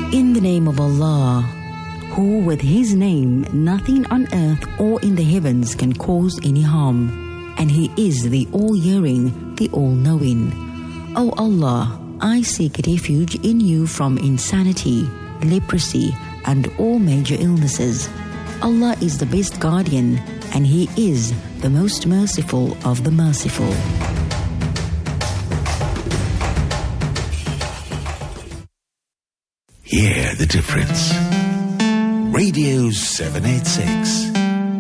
In the name of Allah, who with His name nothing on earth or in the heavens can cause any harm, and He is the all-hearing, the all-knowing. O Allah, I seek refuge in You from insanity, leprosy, and all major illnesses. Allah is the best guardian, and He is the most merciful of the merciful. Hear the difference. Radio 786.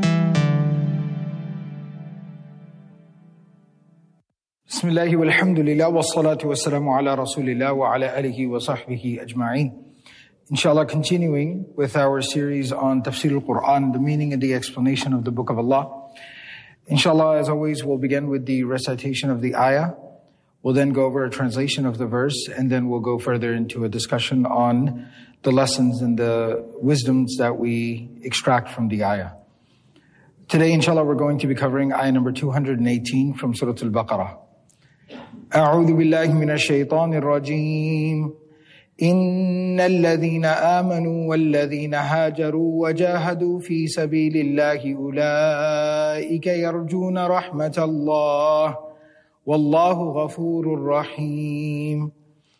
Bismillah walhamdulillah wa salatu wa salamu ala rasulillah wa ala alihi wa sahbihi ajma'een. Inshallah, continuing with our series on Tafsir al-Quran, the meaning and the explanation of the Book of Allah. Inshallah, as always, we'll begin with the recitation of the ayah. We'll then go over a translation of the verse, and then we'll go further into a discussion on the lessons and the wisdoms that we extract from the ayah. Today, inshallah, we're going to be covering ayah number 218 from Surah Al-Baqarah. أعوذ بالله من الشيطان الرجيم إن الذين آمنوا والذين هاجروا وجاهدوا في سبيل الله أولئك يرجون رحمة الله Wallahu ghafurur rahim.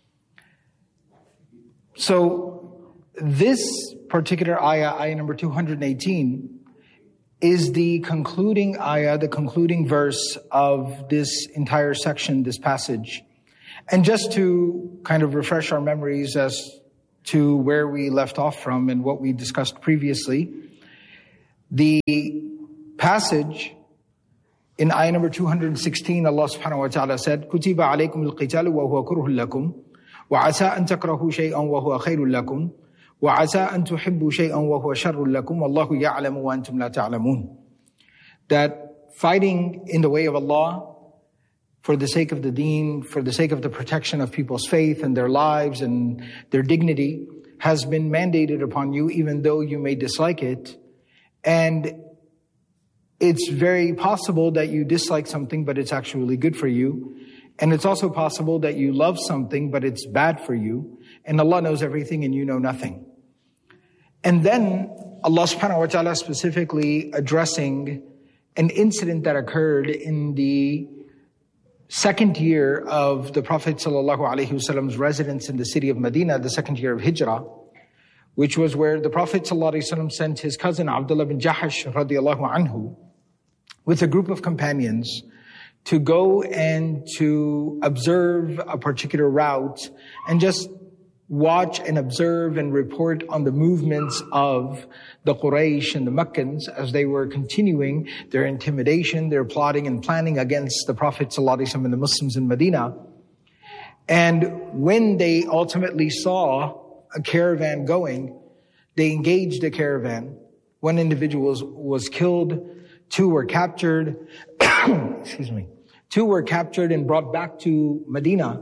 So this particular ayah number 218, is the concluding ayah, the concluding verse of this entire section, this passage. And just to kind of refresh our memories as to where we left off from and what we discussed previously, the passage in ayah number 216, Allah subhanahu wa ta'ala said, كُتِبَ عَلَيْكُمُ الْقِتَالُ وَهُوَ كُرْهٌ لَكُمْ وَعَسَىٰ أَن تَكْرَهُوا شَيْئًا وَهُوَ خَيْرٌ لَكُمْ وَعَسَىٰ أَن تُحِبُّوا شَيْئًا وَهُوَ شَرٌّ لَكُمْ وَاللَّهُ يَعْلَمُ وَأَنْتُمْ لَا تَعْلَمُونَ. That fighting in the way of Allah for the sake of the deen, for the sake of the protection of people's faith and their lives and their dignity has been mandated upon you, even though you may dislike it. And it's very possible that you dislike something, but it's actually good for you. And it's also possible that you love something, but it's bad for you. And Allah knows everything and you know nothing. And then Allah subhanahu wa ta'ala specifically addressing an incident that occurred in the second year of the Prophet sallallahu alaihi wasallam's residence in the city of Medina, the second year of Hijrah, which was where the Prophet sallallahu alaihi wasallam sent his cousin Abdullah bin Jahash radiallahu anhu with a group of companions to go and to observe a particular route and just watch and observe and report on the movements of the Quraysh and the Meccans as they were continuing their intimidation, their plotting and planning against the Prophet ﷺ and the Muslims in Medina. And when they ultimately saw a caravan going, they engaged the caravan. One individual was killed, 2 were captured, excuse me, 2 were captured and brought back to Medina.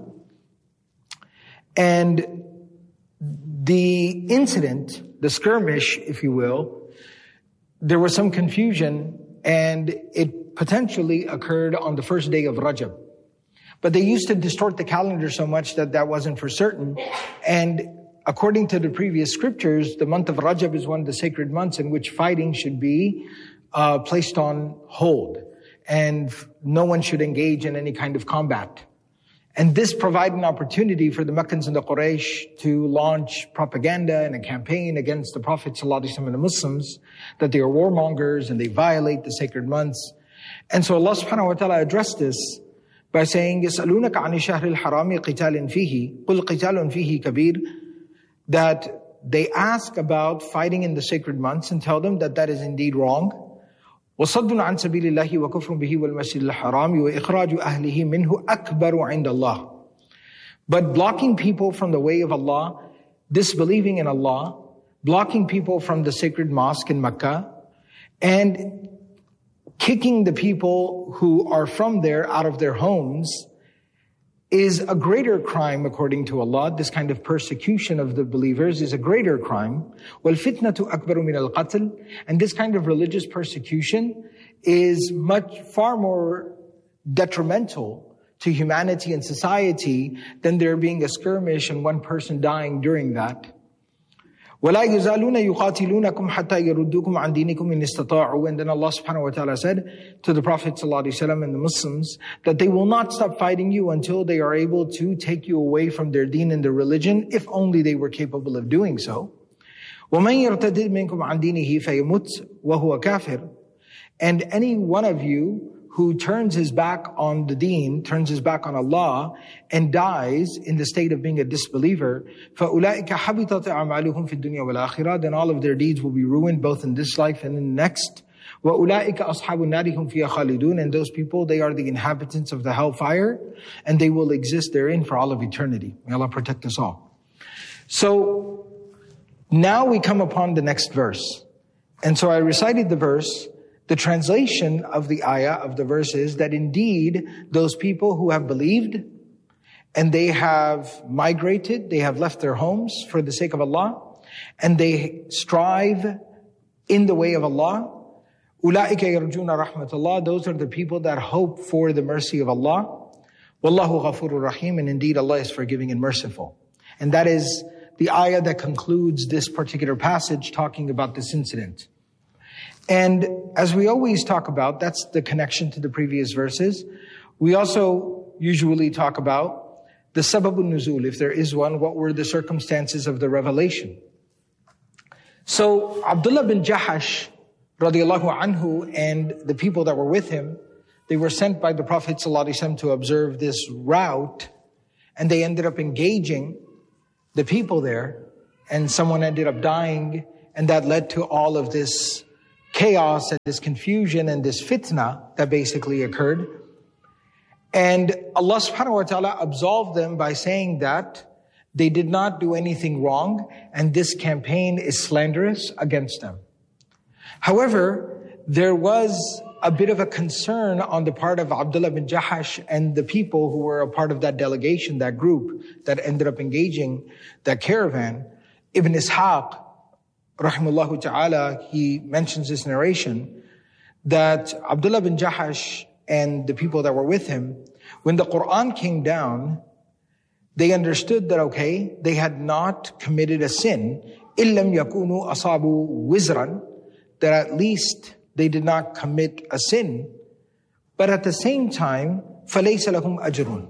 And the incident, the skirmish, if you will, there was some confusion and it potentially occurred on the first day of Rajab. But they used to distort the calendar so much that that wasn't for certain. And according to the previous scriptures, the month of Rajab is one of the sacred months in which fighting should be placed on hold. And no one should engage in any kind of combat. And this provided an opportunity for the Meccans and the Quraysh to launch propaganda and a campaign against the Prophet ﷺ and the Muslims, that they are warmongers and they violate the sacred months. And so Allah subhanahu wa ta'ala addressed this by saying, يَسْأَلُونَكَ عَنِ الشَّهْرِ الْحَرَامِ قِتَالٍ فِيهِ قُلْ قِتَالٌ فِيهِ كَبِيرٌ. That they ask about fighting in the sacred months and tell them that that is indeed wrong. وَصَدٌّ عَنْ سَبِيلِ اللَّهِ وَكُفْرٌ بِهِ وَالْمَسْجِدِ الْحَرَامِ وَإِخْرَاجُ أَهْلِهِ مِنْهُ أَكْبَرُ عِنْدَ اللَّهِ. But blocking people from the way of Allah, disbelieving in Allah, blocking people from the sacred mosque in Mecca, and kicking the people who are from there out of their homes is a greater crime according to Allah. This kind of persecution of the believers is a greater crime. وَالْفِتْنَةُ أَكْبَرُ مِنَ الْقَتْلِ. And this kind of religious persecution is far more detrimental to humanity and society than there being a skirmish and one person dying during that. وَلَا يَزَالُونَ يُقَاتِلُونَكُمْ حَتَّى يَرُدُّوكُمْ عَنْ دِينِكُمْ إِنِ اسْتَطَاعُوا. And then Allah subhanahu wa ta'ala said to the Prophet ﷺ and the Muslims that they will not stop fighting you until they are able to take you away from their deen and their religion, if only they were capable of doing so. وَمَنْ يَرْتَدِدْ مِنْكُمْ عَنْ دِينِهِ فَيَمُتْ وَهُوَ كَافِرٌ. And any one of you who turns his back on the deen, turns his back on Allah, and dies in the state of being a disbeliever, فَأُولَٰئِكَ حَبِطَتْ أَعْمَالُهُمْ فِي الدُّنْيَا وَالْآخِرَةِ. Then all of their deeds will be ruined both in this life and in the next. وَأُولَٰئِكَ أَصْحَابُ النَّارِ هُمْ فِيهَا خَالِدُونَ. And those people, they are the inhabitants of the hellfire, and they will exist therein for all of eternity. May Allah protect us all. So, now we come upon the next verse. And so I recited the verse. The translation of the ayah, of the verse, is that indeed those people who have believed and they have migrated, they have left their homes for the sake of Allah, and they strive in the way of Allah, أُولَٰئِكَ يَرْجُونَ رَحْمَةَ اللَّهِ. Those are the people that hope for the mercy of Allah. وَاللَّهُ غَفُورٌ رَحِيمٌ. And indeed Allah is forgiving and merciful. And that is the ayah that concludes this particular passage talking about this incident. And as we always talk about, that's the connection to the previous verses. We also usually talk about the sababun nuzul, if there is one, what were the circumstances of the revelation. So Abdullah bin Jahash, radiallahu anhu, and the people that were with him, they were sent by the Prophet ﷺ to observe this route, and they ended up engaging the people there, and someone ended up dying, and that led to all of this chaos and this confusion and this fitna that basically occurred. And Allah subhanahu wa ta'ala absolved them by saying that they did not do anything wrong and this campaign is slanderous against them. However, there was a bit of a concern on the part of Abdullah bin Jahash and the people who were a part of that delegation, that group that ended up engaging that caravan. Ibn Ishaq, rahimahullah ta'ala, he mentions this narration that Abdullah bin Jahash and the people that were with him, when the Quran came down, they understood that, okay, they had not committed a sin, إِلَّمْ يَكُونُوا أَصَابُوا وِزْرًا, that at least they did not commit a sin, but at the same time, فَلَيْسَ لَهُمْ أَجْرٌ,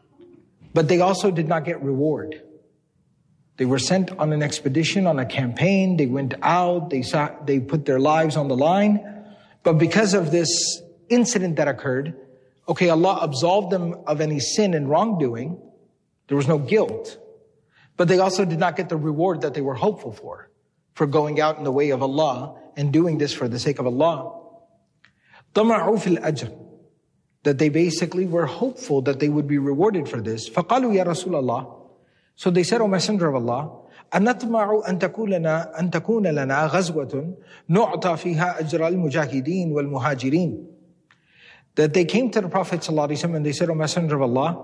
but they also did not get reward. They were sent on an expedition, on a campaign. They went out, they put their lives on the line. But because of this incident that occurred, okay, Allah absolved them of any sin and wrongdoing. There was no guilt. But they also did not get the reward that they were hopeful for going out in the way of Allah and doing this for the sake of Allah. طَمَعُوا فِي الْأَجْرِ, that they basically were hopeful that they would be rewarded for this. فَقَالُوا يَا رَسُولَ اللَّهِ. So they said, O Messenger of Allah, أَنَطْمَعُ أَن تَكُونَ لَنَا غَزْوَةٌ نُعْطَى فِيهَا أَجْرَ الْمُجَاهِدِينَ وَالْمُهَاجِرِينَ. That they came to the Prophet ﷺ and they said, O Messenger of Allah,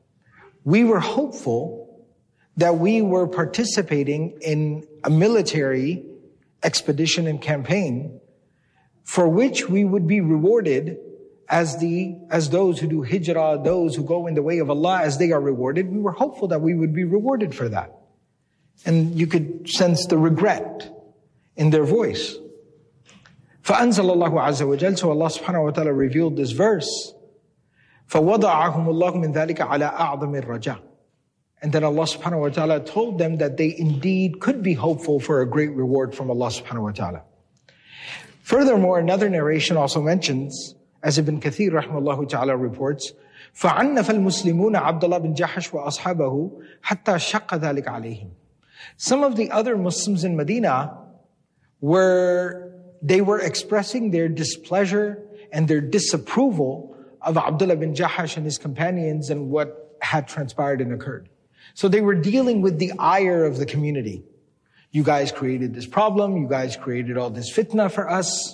we were hopeful that we were participating in a military expedition and campaign for which we would be rewarded as those who do hijrah, those who go in the way of Allah, as they are rewarded. We were hopeful that we would be rewarded for that. And you could sense the regret in their voice. فَأَنزَلَ اللَّهُ عَزَّ وَجَلَ. So Allah subhanahu wa ta'ala revealed this verse. فَوَضَعَهُمُ اللَّهُ مِنْ ذَلِكَ عَلَىٰ أَعْظَمِ الرَّجَاءِ. And then Allah subhanahu wa ta'ala told them that they indeed could be hopeful for a great reward from Allah subhanahu wa ta'ala. Furthermore, another narration also mentions, as Ibn Kathir rahimahullah ta'ala reports, فَعَنَّفَ الْمُسْلِمُونَ عَبْدَ اللَّهِ بِن جَحَشْ وَأَصْحَابَهُ حَتَّى شَقَّ ذَلِكَ عَلَيْهِمْ. Some of the other Muslims in Medina were expressing their displeasure and their disapproval of Abdullah bin Jahash and his companions and what had transpired and occurred. So they were dealing with the ire of the community. You guys created this problem. You guys created all this fitna for us.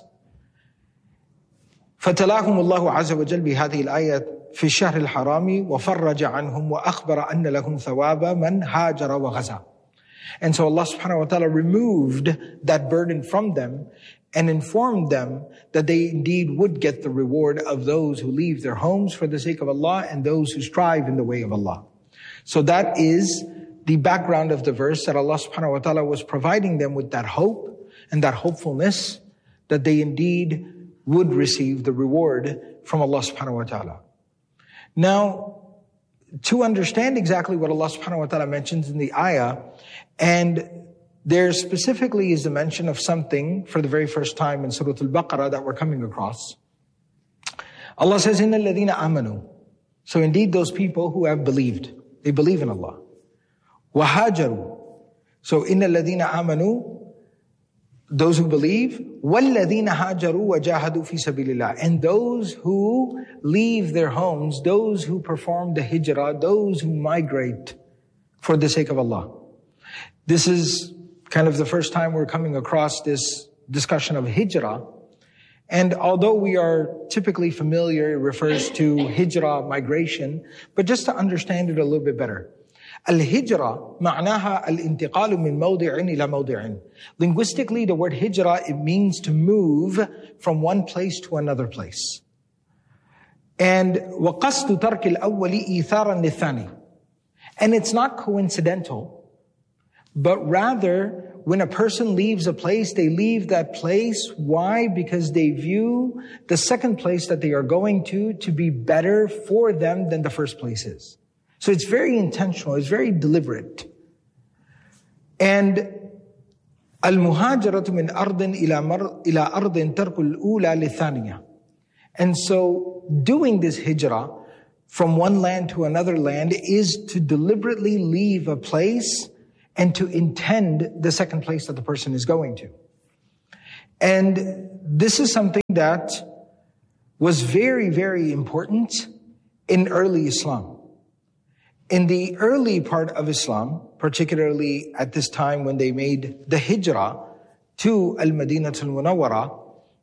فَتَلَاهُمُ اللَّهُ عَزَّ وَجَلَّ بِهَذِهِ الْآيَةِ فِي الشَّهْرِ الْحَرَامِ وَفَرَّجَ عَنْهُمْ وَأَخْبَرَ أَنَّ لَهُمْ ثَوَابَ مَنْ هَاجَرَ وَغَزَى. And so Allah subhanahu wa ta'ala removed that burden from them and informed them that they indeed would get the reward of those who leave their homes for the sake of Allah and those who strive in the way of Allah. So that is the background of the verse, that Allah subhanahu wa ta'ala was providing them with that hope and that hopefulness that they indeed would receive the reward from Allah subhanahu wa ta'ala. Now, to understand exactly what Allah subhanahu wa ta'ala mentions in the ayah, and there specifically is a mention of something for the very first time in Surah Al-Baqarah that we're coming across. Allah says, إِنَّ الَّذِينَ آمَنُوا. So indeed those people who have believed, they believe in Allah. وَهَاجَرُوا. So إِنَّ الَّذِينَ آمَنُوا, those who believe, وَالَّذِينَ هَاجَرُوا وَجَاهَدُوا فِي سَبِيلِ اللَّهِ. And those who leave their homes, those who perform the hijrah, those who migrate for the sake of Allah. This is kind of the first time we're coming across this discussion of hijrah. And although we are typically familiar, it refers to hijrah, migration, but just to understand it a little bit better. Al-hijrah, ma'naha al-intiqalu min mawdi'in ila mawdi'in. Linguistically, the word hijrah, it means to move from one place to another place. And وَقَصْدُ تَرْكِ الْأَوَّلِ إِيثَارًا لِلثَّانِي. And it's not coincidental, but rather when a person leaves a place, they leave that place. Why? Because they view the second place that they are going to be better for them than the first place is. So it's very intentional, it's very deliberate. And al-muhajaratu min ardin ila ardin tarkul ula lithaniya. And so doing this hijrah from one land to another land is to deliberately leave a place and to intend the second place that the person is going to. And this is something that was very, very important in early Islam. In the early part of Islam, particularly at this time when they made the hijrah to Al-Madinah Al-Munawwara,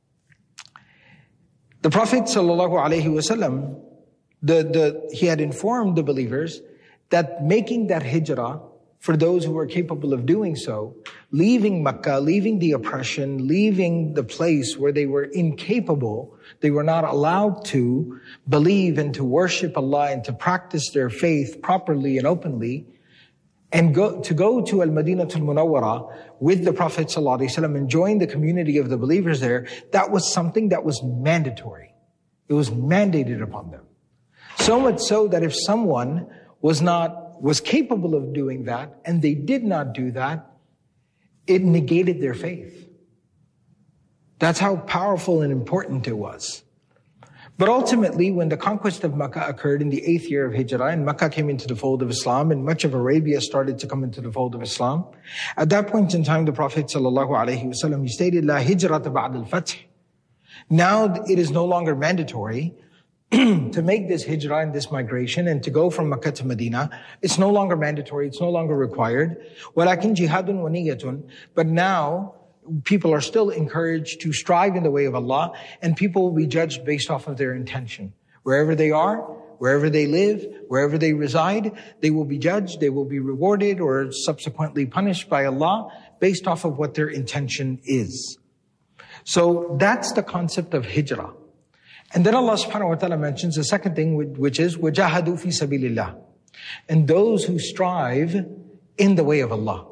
the Prophet ﷺ, he had informed the believers that making that hijrah, for those who were capable of doing so, leaving Mecca, leaving the oppression, leaving the place where they were incapable, they were not allowed to believe and to worship Allah and to practice their faith properly and openly, and go to Al-Madinah Al-Munawwara with the Prophet ﷺ and join the community of the believers there, that was something that was mandatory. It was mandated upon them. So much so that if someone was capable of doing that, and they did not do that, it negated their faith. That's how powerful and important it was. But ultimately, when the conquest of Makkah occurred in the 8th year of Hijrah, and Makkah came into the fold of Islam, and much of Arabia started to come into the fold of Islam, at that point in time, the Prophet ﷺ, he stated, "La hijrata ba'da al-fath." Now it is no longer mandatory to make this hijrah and this migration and to go from Makkah to Medina. It's no longer mandatory. It's no longer required. وَلَكِنْ جِهَادٌ وَنِيَّةٌ. But now people are still encouraged to strive in the way of Allah, and people will be judged based off of their intention. Wherever they are, wherever they live, wherever they reside, they will be judged, they will be rewarded or subsequently punished by Allah based off of what their intention is. So that's the concept of hijrah. And then Allah subhanahu wa ta'ala mentions the second thing, which is وَجَاهَدُوا فِي سَبِيلِ اللَّهِ. And those who strive in the way of Allah.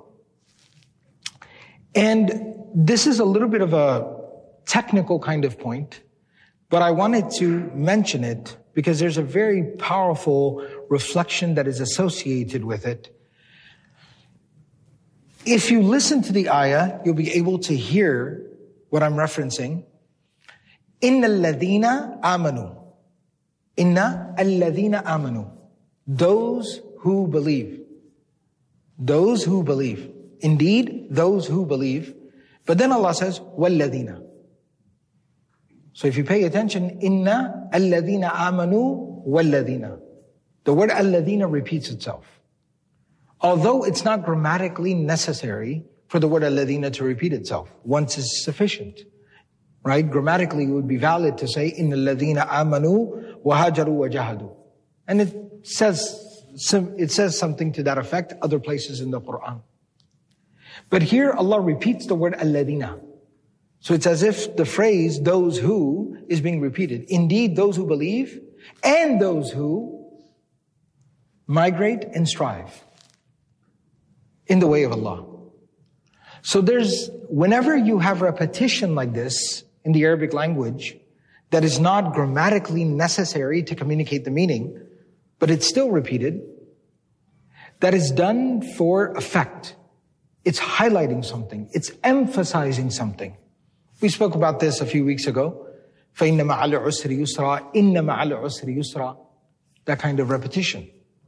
And this is a little bit of a technical kind of point, but I wanted to mention it because there's a very powerful reflection that is associated with it. If you listen to the ayah, you'll be able to hear what I'm referencing. Inna alladhina amanu. Inna alladhina amanu. Those who believe. Those who believe. Indeed, those who believe. But then Allah says, walladhina. So if you pay attention, inna alladhina amanu walladhina. The word alladhina repeats itself. Although it's not grammatically necessary for the word alladhina to repeat itself. Once is sufficient. Right? Grammatically, it would be valid to say, Inna alladhina amanu wa hajaru wa jahadu. And it says something to that effect other places in the Quran. But here Allah repeats the word alladhina. So it's as if the phrase, those who, is being repeated. Indeed, those who believe and those who migrate and strive. in the way of Allah. So whenever you have repetition like this in the Arabic language, that is not grammatically necessary to communicate the meaning, but it's still repeated, that is done for effect. It's highlighting something. It's emphasizing something. We spoke about this a few weeks ago. فَإِنَّ مَعَ الْعُسْرِ يُسْرًا إِنَّ مَعَ الْعُسْرِ يُسْرًا. That kind of repetition.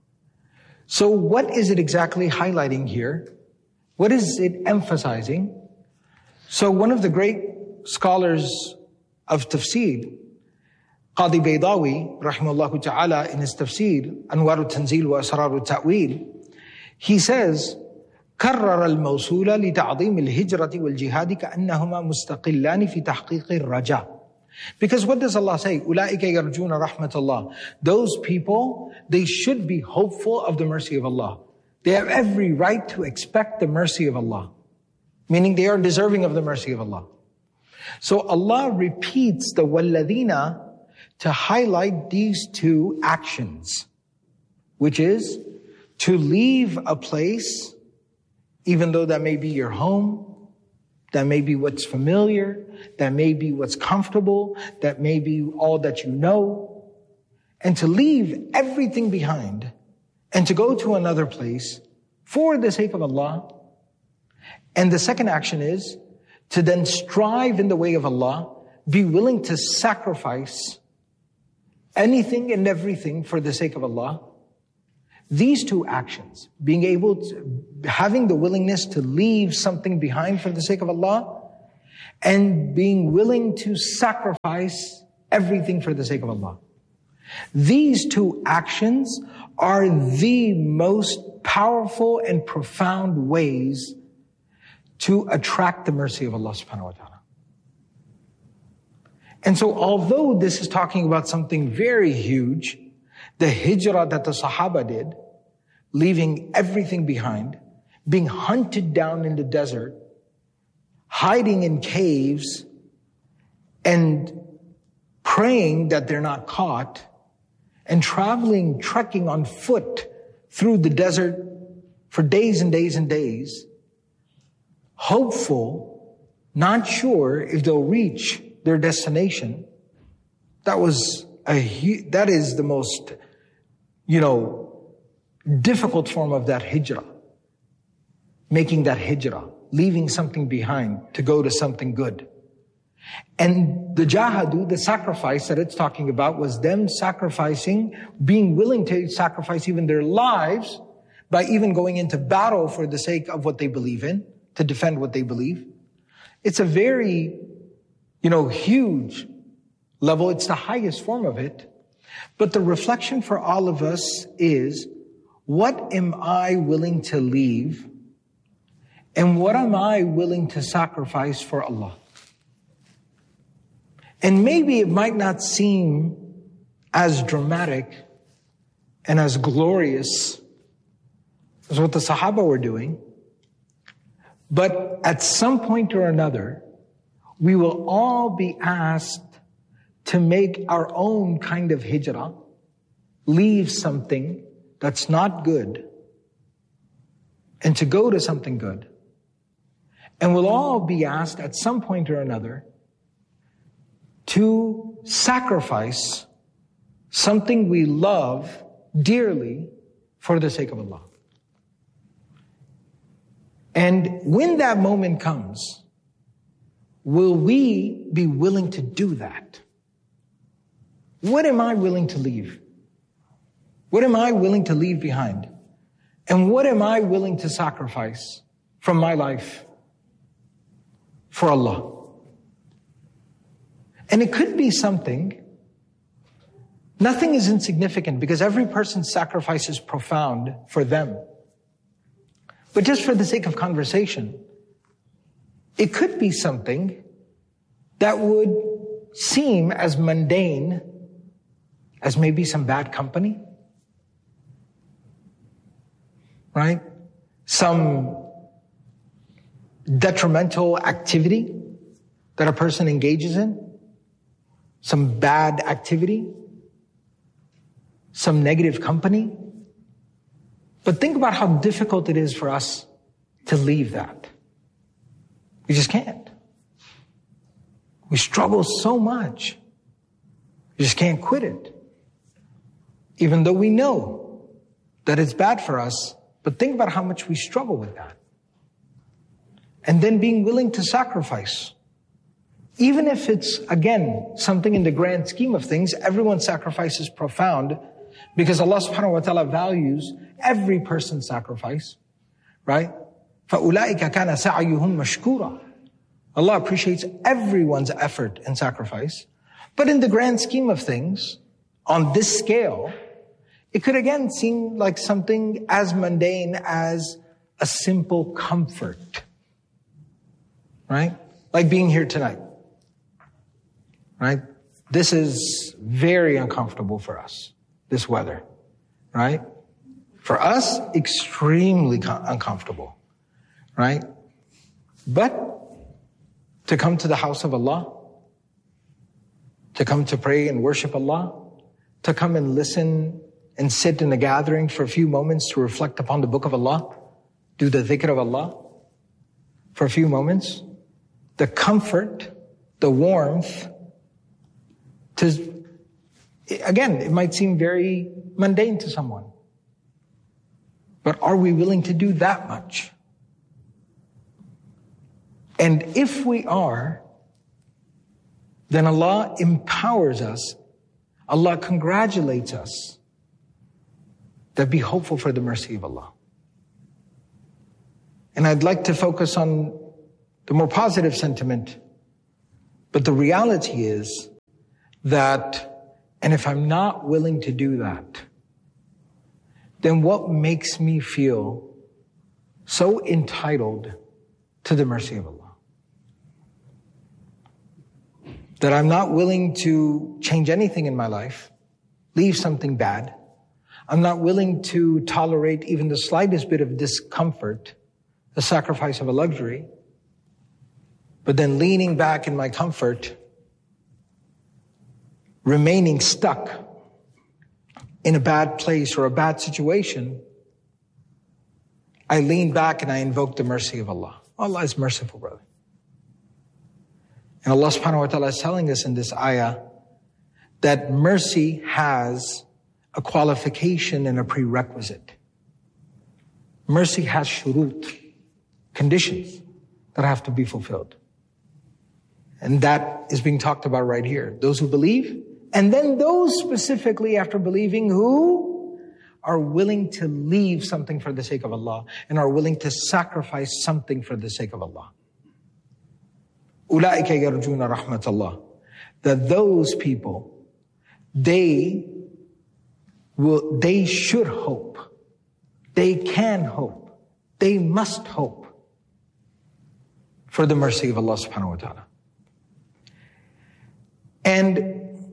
So what is it exactly highlighting here? What is it emphasizing? So one of the great scholars of tafsir, Qadi Baydawi, rahimahullah ta'ala, in his tafsir, Anwar al-Tanzil wa Asrar al-Ta'wil, he says, كرر الموصول لتعظيم الهجرة والجهاد كأنهما مستقلان في تحقيق الرجاء. Because what does Allah say? أولئك يرجون رحمة الله. Those people, they should be hopeful of the mercy of Allah. They have every right to expect the mercy of Allah. Meaning they are deserving of the mercy of Allah. So Allah repeats the وَالَّذِينَ to highlight these two actions, which is to leave a place, even though that may be your home, that may be what's familiar, that may be what's comfortable, that may be all that you know, and to leave everything behind and to go to another place for the sake of Allah. And the second action is to then strive in the way of Allah, be willing to sacrifice anything and everything for the sake of Allah. These two actions, having the willingness to leave something behind for the sake of Allah, and being willing to sacrifice everything for the sake of Allah. These two actions are the most powerful and profound ways to attract the mercy of Allah subhanahu wa ta'ala. And so although this is talking about something very huge, the hijrah that the Sahaba did, leaving everything behind, being hunted down in the desert, hiding in caves, and praying that they're not caught, and trekking on foot through the desert for days and days and days, hopeful, not sure if they'll reach their destination. That is the most, difficult form of that hijrah. Making that hijrah, leaving something behind to go to something good. And the jahadu, the sacrifice that it's talking about, was them sacrificing, being willing to sacrifice even their lives by even going into battle for the sake of what they believe in, to defend what they believe. It's a very, huge level. It's the highest form of it. But the reflection for all of us is, what am I willing to leave? And what am I willing to sacrifice for Allah? And maybe it might not seem as dramatic and as glorious as what the Sahaba were doing, but at some point or another, we will all be asked to make our own kind of hijrah, leave something that's not good, and to go to something good. And we'll all be asked at some point or another to sacrifice something we love dearly for the sake of Allah. And when that moment comes, will we be willing to do that? What am I willing to leave? What am I willing to leave behind? And what am I willing to sacrifice from my life for Allah? And it could be something, nothing is insignificant because every person's sacrifice is profound for them. But just for the sake of conversation, it could be something that would seem as mundane as maybe some bad company, right? Some detrimental activity that a person engages in, some bad activity, some negative company. But think about how difficult it is for us to leave that. We just can't. We struggle so much. We just can't quit it. Even though we know that it's bad for us, but think about how much we struggle with that. And then being willing to sacrifice. Even if it's, again, something in the grand scheme of things, everyone's sacrifice is profound because Allah subhanahu wa ta'ala values every person's sacrifice, right? فَأُولَٰئِكَ كَانَ سَعْيُهُمْ مَشْكُورًا. Allah appreciates everyone's effort and sacrifice. But in the grand scheme of things, on this scale, it could again seem like something as mundane as a simple comfort, right? Like being here tonight, right? This is very uncomfortable for us, this weather, right? For us, extremely uncomfortable, right? But to come to the house of Allah, to come to pray and worship Allah, to come and listen and sit in a gathering for a few moments to reflect upon the book of Allah, do the dhikr of Allah for a few moments, the comfort, the warmth, again, it might seem very mundane to someone. But are we willing to do that much? And if we are, then Allah empowers us, Allah congratulates us that be hopeful for the mercy of Allah. And I'd like to focus on the more positive sentiment, but the reality is that, and if I'm not willing to do that, then what makes me feel so entitled to the mercy of Allah? That I'm not willing to change anything in my life, leave something bad. I'm not willing to tolerate even the slightest bit of discomfort, the sacrifice of a luxury, but then leaning back in my comfort, remaining stuck in a bad place or a bad situation, I lean back and I invoke the mercy of Allah. Allah is merciful, brother. And Allah subhanahu wa ta'ala is telling us in this ayah that mercy has a qualification and a prerequisite. Mercy has shurut, conditions that have to be fulfilled. And that is being talked about right here. Those who believe, and then those specifically after believing who are willing to leave something for the sake of Allah and are willing to sacrifice something for the sake of Allah. أُولَٰئِكَ يَرْجُونَ رَحْمَةَ اللَّهِ. That those people, they should hope. They can hope. They must hope for the mercy of Allah subhanahu wa ta'ala. And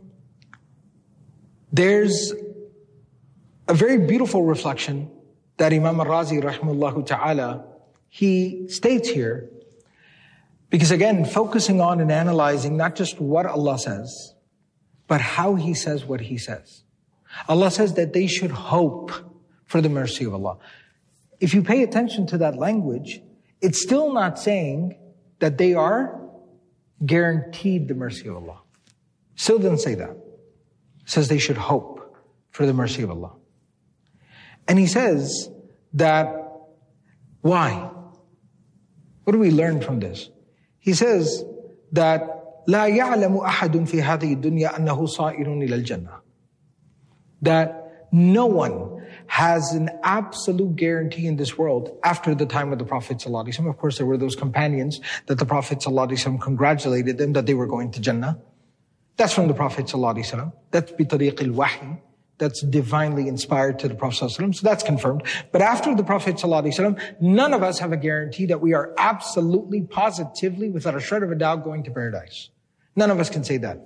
there's a very beautiful reflection that Imam al-Razi rahimahullah ta'ala, he states here, because again, focusing on and analyzing not just what Allah says, but how He says what He says. Allah says that they should hope for the mercy of Allah. If you pay attention to that language, it's still not saying that they are guaranteed the mercy of Allah. Still doesn't say that. It says they should hope for the mercy of Allah. And he says that, why? What do we learn from this? He says that لا يعلم أحد في هذه الدنيا أنه صائر إلى الجنة. That no one has an absolute guarantee in this world after the time of the Prophet ﷺ. Of course, there were those companions that the Prophet ﷺ congratulated them that they were going to Jannah. That's from the Prophet ﷺ. That's بطريق الوحي. That's divinely inspired to the Prophet ﷺ. So that's confirmed. But after the Prophet ﷺ, none of us have a guarantee that we are absolutely, positively, without a shred of a doubt, going to paradise. None of us can say that.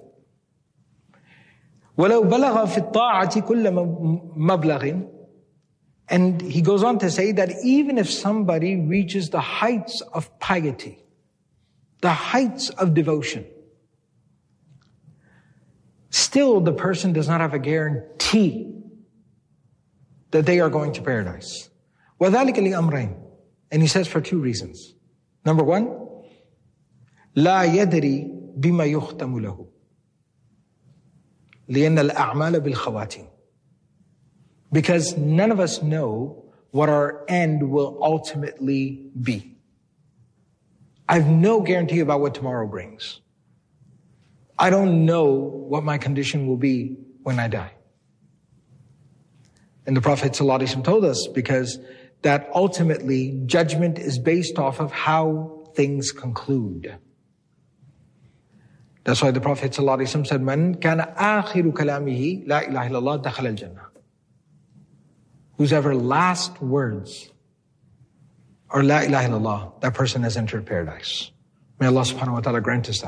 وَلَوْ بَلَغَ فِي الطَّاعَةِ كُلَّ مَبْلَغٍ. And he goes on to say that even if somebody reaches the heights of piety, the heights of devotion, still the person does not have a guarantee that they are going to paradise. وَذَلِكَ لِأَمْرَيْنِ. And he says for two reasons. Number one, لا يدري بما يختم له لأن الأعمال بالخواتيم. Because none of us know what our end will ultimately be. I have no guarantee about what tomorrow brings. I don't know what my condition will be when I die. And the Prophet ﷺ told us because that ultimately judgment is based off of how things conclude. That's why the Prophet ﷺ said, "Man kana akhiru kalamihi la ilaha illallah dakhala al-jannah." Whosever last words are la ilaha illallah, that person has entered paradise. May Allah subhanahu wa ta'ala grant us that.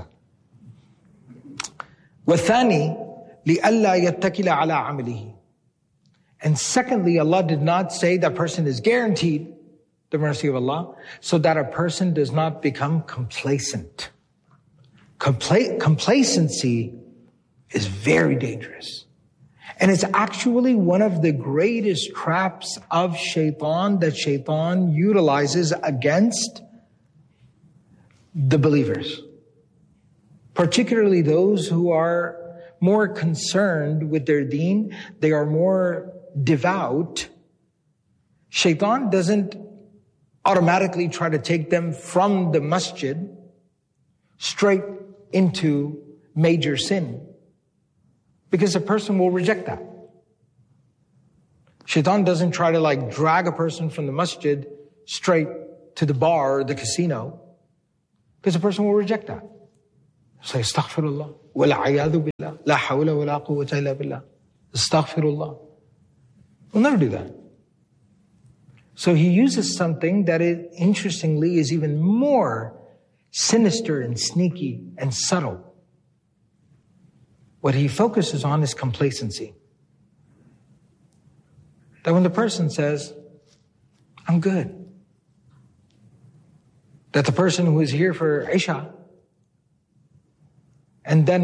وَالثَّانِي لِأَلَّا يَتَّكِلَ عَلَىٰ عَمَلِهِ. And secondly, Allah did not say that person is guaranteed the mercy of Allah, so that a person does not become complacent. Complacency is very dangerous. And it's actually one of the greatest traps of shaitan that shaitan utilizes against the believers. Particularly those who are more concerned with their deen, they are more devout. Shaitan doesn't automatically try to take them from the masjid straight into major sin, because a person will reject that. Shaitan doesn't try to drag a person from the masjid straight to the bar or the casino, because a person will reject that. Say, astaghfirullah, wa la a'yadhu billah, la hawla wa la quwwata illa billah, astaghfirullah. We'll never do that. So he uses something that interestingly is even more sinister and sneaky and subtle. What he focuses on is complacency. That when the person says, I'm good, that the person who is here for Isha and then